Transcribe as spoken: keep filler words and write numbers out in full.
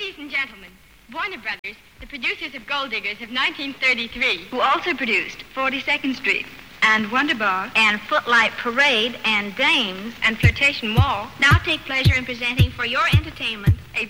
Ladies and gentlemen, Warner Brothers, the producers of Gold Diggers of nineteen thirty-three, who also produced forty-second Street and Wonderbar and Footlight Parade and Dames and Flirtation Wall, now take pleasure in presenting for your entertainment